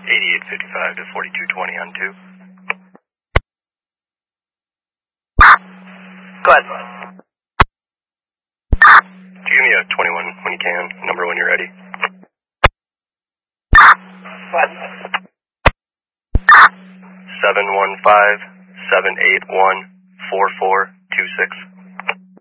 8855 to 4220 on 2. Go ahead. Give me a 21 when you can. Number when you're ready. Go ahead. 715-781-4426.